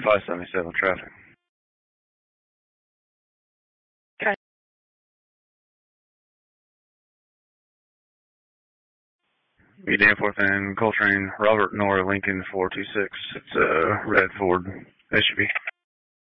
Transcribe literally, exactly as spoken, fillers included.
five seventy-seven traffic. Okay. Be Danforth and Coltrane, Robert Nora Lincoln four two six. It's a red Ford S U V.